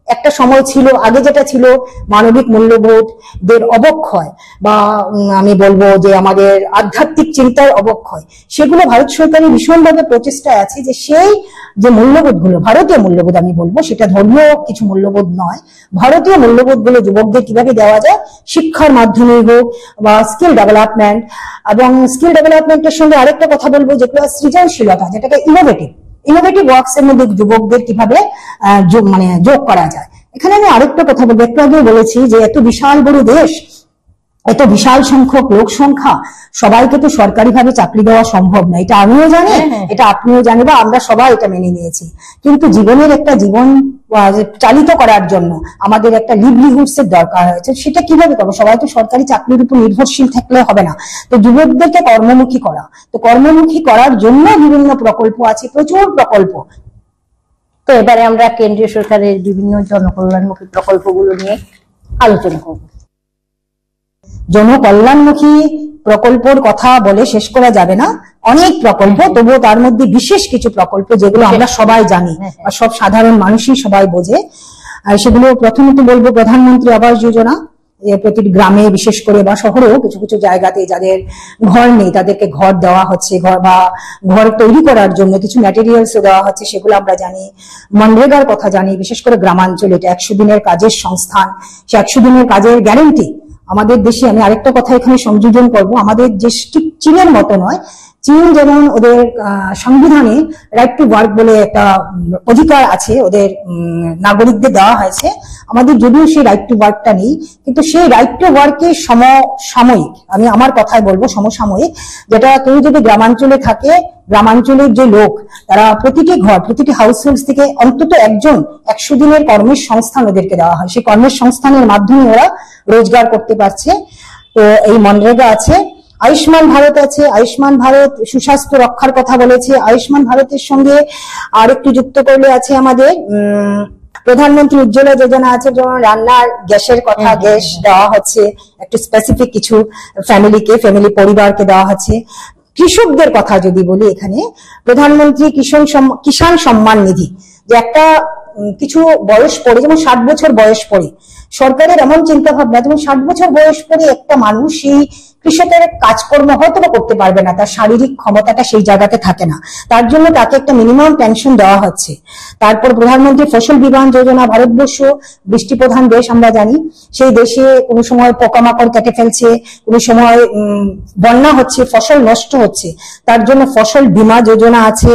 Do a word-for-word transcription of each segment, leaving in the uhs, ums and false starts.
একটা সময় ছিল, আগে যেটা ছিল মানবিক মূল্যবোধের অবক্ষয় বা আমি বলবো যে আমাদের আধ্যাত্মিক চিন্তার অবক্ষয়, সেগুলো ভারত সরকারের ভীষণভাবে প্রচেষ্টায় আছে যে সেই যে মূল্যবোধগুলো, ভারতীয় মূল্যবোধ আমি বলবো, সেটা ধর্মীয় কিছু মূল্যবোধ নয়, ভারতীয় মূল্যবোধগুলো যুবকদের কিভাবে দেওয়া যায়, শিক্ষার মাধ্যমে হোক বা স্কিল ডেভেলপমেন্ট। এবং স্কিল ডেভেলপমেন্টের সঙ্গে আরেকটা কথা বলবো, যেগুলো সৃজনশীলতা, যেটাকে ইনোভেটিভ ইনোভেটিভ ওয়ার্কস এর মধ্যে যুবকদের কিভাবে মানে যোগ করা যায়। এখানে আমি আরেকটা কথা বলবো, একটু আগে বলেছি যে এত বিশাল বড় দেশ, এত বিশাল সংখ্যক লোক সংখ্যা, সবাইকে তো সরকারি ভাবে চাকরি দেওয়া সম্ভব না, এটা আমিও জানি, এটা আপনিও জানি, বা আমরা সবাই এটা মেনে নিয়েছি। কিন্তু জীবনের একটা জীবন চালিত করার জন্য আমাদের একটা লিভলিহুডস এর দরকার হয়েছে। সেটা কিভাবে করবো? সবাই তো সরকারি চাকরির উপর নির্ভরশীল থাকলে হবে না, তো যুবকদেরকে কর্মমুখী করা, তো কর্মমুখী করার জন্য বিভিন্ন প্রকল্প আছে, প্রচুর প্রকল্প। তো এবারে আমরা কেন্দ্রীয় সরকারের বিভিন্ন জনকল্যাণমুখী প্রকল্পগুলো নিয়ে আলোচনা করব। জনকল্যাণমুখী প্রকল্পের কথা বলে শেষ করা যাবে না, অনেক প্রকল্প, তবুও তার মধ্যে বিশেষ কিছু প্রকল্প যেগুলো আমরা সবাই জানি বা সব সাধারণ মানুষই সবাই বোঝে। আর সেগুলো প্রথমত বলবো প্রধানমন্ত্রী আবাস যোজনা, প্রতিটি গ্রামে বিশেষ করে বা শহরেও কিছু কিছু জায়গাতে যাদের ঘর নেই তাদেরকে ঘর দেওয়া হচ্ছে, ঘর বা ঘর তৈরি করার জন্য কিছু ম্যাটেরিয়ালস দেওয়া হচ্ছে, সেগুলো আমরা জানি। মনরেগার কথা জানি, বিশেষ করে গ্রামাঞ্চলে এটা একশো দিনের কাজের সংস্থান, সে একশো দিনের কাজের গ্যারেন্টি আমাদের দেশে। আমি আরেকটা কথা এখানে সংযোজন করব, আমাদের দেশ ঠিক চীনের মতো নয়। চীন যেমন ওদের সংবিধানে রাইট টু ওয়ার্ক বলে একটা অধিকার আছে, ওদের নাগরিকদের দেওয়া হয়েছে, আমাদের যদিও সেই রাইট টু ওয়ার্কটা নেই, কিন্তু সেই রাইট টু ওয়ার্কের সমসাময়িক, আমি আমার কথায় বলবো সমসাময়িক, যেটা কেউ যদি গ্রামাঞ্চলে থাকে, গ্রামাঞ্চলের যে লোক তারা প্রতিটি ঘর, প্রতিটি হাউস হোল্ড থেকে অন্তত একজন একশো দিনের কর্মের সংস্থান ওদেরকে দেওয়া হয়, সেই কর্মের সংস্থানের মাধ্যমে ওরা রোজগার করতে পারছে। তো এই মনরেগা আছে, আয়ুষ্মান ভারত আছে, আয়ুষ্মান ভারত সুস্বাস্থ্য রক্ষার কথা বলেছে। আয়ুষ্মান ভারতের সঙ্গে আর একটু যুক্ত করলে আছে আমাদের উম প্রধানমন্ত্রী উজ্জ্বলা যোজনা আছে, যেমন রান্নার গ্যাসের কথা, গ্যাস দেওয়া হচ্ছে একটু স্পেসিফিক কিছু ফ্যামিলিকে, ফ্যামিলি পরিবারকে দেওয়া হচ্ছে। কৃষকদের কথা যদি বলি, এখানে প্রধানমন্ত্রী কিষাণ কিষাণ সম্মান নিধি, যে একটা কিছু বয়স পরে, যেমন ষাট বছর বয়স পরে সরকারের এমন চিন্তা ভাবনা, যেমন ষাট বছর বয়স পরে একটা মানুষ সেই কৃষকের কাজকর্ম হয়তো বা করতে পারবে না, তার শারীরিক ক্ষমতাটা সেই জায়গাতে থাকে না, তার জন্য তাকে একটা মিনিমাম পেনশন দেওয়া হচ্ছে। তারপর প্রধানমন্ত্রী ফসল বিমা যোজনা, ভারতবর্ষ বৃষ্টি প্রধান দেশ আমরা জানি, সেই দেশে কোনো সময় পোকামাকড় কেটে ফেলছে, কোনো সময় বন্যা হচ্ছে, ফসল নষ্ট হচ্ছে, তার জন্য ফসল বীমা যোজনা আছে।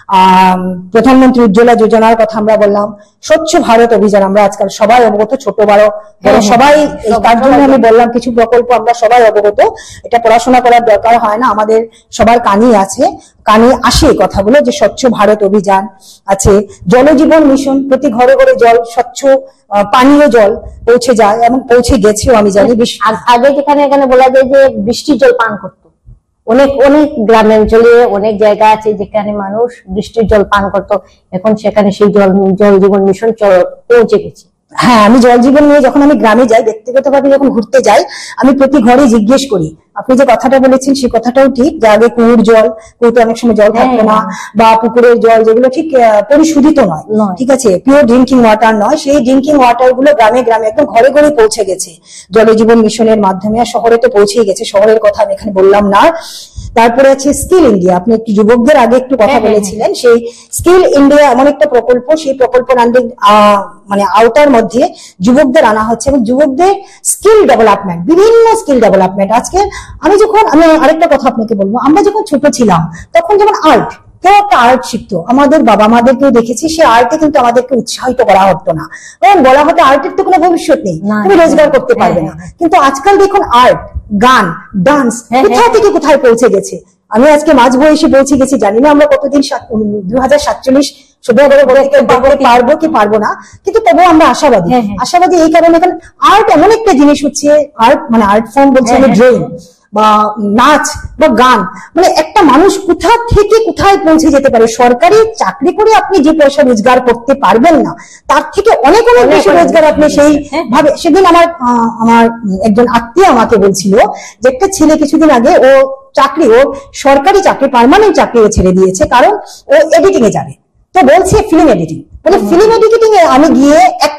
আহ প্রধানমন্ত্রী উজ্জ্বলা যোজনার কথা আমরা বললাম। স্বচ্ছ ভারত অভিযান আমরা আজকাল সবাই অবগত, ছোট বড় সবাই, তার জন্য আমি বললাম কিছু প্রকল্প আমরা সবাই অবগত, এটা পড়াশোনা করার দরকার হয় না, আমাদের সবার কানে আছে, কানে আসে কথাগুলো, যে স্বচ্ছ ভারত অভিযান আছে। জলজীবন মিশন, প্রতি ঘরে ঘরে জল, স্বচ্ছ পানীয় জল পৌঁছে যায় এবং পৌঁছে গেছেও আমি জানি। আগে যেখানে এখানে বলা যায় যে বৃষ্টির জল পান করতো, অনেক অনেক গ্রামাঞ্চলে অনেক জায়গা আছে যেখানে মানুষ বৃষ্টির জল পান করতো, এখন সেখানে সেই জল জল জীবন মিশন পৌঁছে গেছে। হ্যাঁ, আমি জল জীবন নিয়ে যখন আমি গ্রামে যাই, ব্যক্তিগতভাবে যখন ঘুরতে যাই, আমি প্রতি ঘরে জিজ্ঞেস করি, আপনি যে কথাটা বলেছেন সেই কথাটাও ঠিক, যে আগে কুয়োর জল, কুয়োতে অনেক সময় জল থাকতো না, বা পুকুরের জল যেগুলো ঠিক পরিশোধিত নয়, ঠিক আছে, পিওর ড্রিঙ্কিং ওয়াটার নয়, সেই ড্রিঙ্কিং ওয়াটার গুলো গ্রামে গ্রামে একদম ঘরে ঘরে পৌঁছে গেছে জলজীবন মিশনের মাধ্যমে। আর শহরে তো পৌঁছেই গেছে, শহরের কথা আমি এখানে বললাম না। তারপরে আছে স্কিল ইন্ডিয়া, আপনি একটু যুবকদের আগে একটু কথা বলেছিলেন, সেই স্কিল ইন্ডিয়া এমন একটা প্রকল্প, সেই প্রকল্পের আন্ডার মানে আওতার মধ্যে যুবকদের আনা হচ্ছে এবং যুবকদের স্কিল ডেভেলপমেন্ট, বিভিন্ন স্কিল ডেভেলপমেন্ট। আজকে আমি যখন, আমি আরেকটা কথা আপনাকে বলবো, আমরা যখন ছোট ছিলাম তখন যেমন আর্ট, কেউ একটা আর্ট শিখতো, আমাদের বাবা মাদেরকেও দেখেছি, সে আর্টে কিন্তু আমাদেরকে উৎসাহিত করা হতো না, কারণ বলা হতো আর্টের তো কোনো ভবিষ্যৎ নেই, তুমি রোজগার করতে পারবে না। কিন্তু আজকাল দেখুন আর্ট, গান, ডান্স কোথায় থেকে কোথায় পৌঁছে গেছে। আমি আজকে মাঝ বয়সে পৌঁছে গেছি, জানি না আমরা কতদিন, দু হাজার সাতচল্লিশ পারবো কি পারবো না, কিন্তু তবুও আমরা আশাবাদী। আশাবাদী এই কারণে, কারণ আর্ট এমন একটা জিনিস হচ্ছে, আর্ট মানে আর্ট ফর্ম বলছে আমি ড্রয়িং বা নাচ বা গান, মানে একটা মানুষ কোথা থেকে কোথায় পৌঁছে যেতে পারে। সরকারি চাকরি করে আপনি যে পয়সা রোজগার করতে পারবেন না, তার থেকে অনেক অনেক বেশি রোজগার আপনি সেই ভাবে। সেদিন আমার আমার একজন আত্মীয় আমাকে বলছিল যে একটা ছেলে কিছুদিন আগে ও চাকরি, ও সরকারি চাকরি, পার্মানেন্ট চাকরি ও ছেড়ে দিয়েছে, কারণ ও এডিটিং এ যাবে। তো বলছে ফিল্ম এডিটিং, বলে ফিল্ম এডিটিং এ আমি গিয়ে